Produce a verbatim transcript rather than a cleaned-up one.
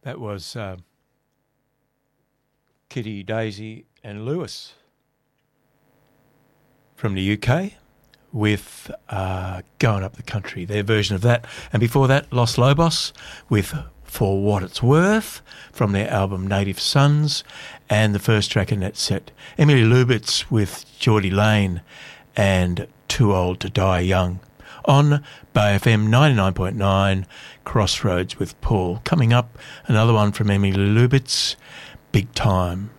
That was uh, Kitty, Daisy and Lewis from the U K with uh, Going Up the Country, their version of that. And before that, Los Lobos with For What It's Worth from their album Native Sons. And the first track in that set, Emily Lubitz with Geordie Lane and Too Old to Die Young. On Bay F M ninety-nine point nine, Crossroads with Paul. Coming up, another one from Emily Lubitz, Big Time.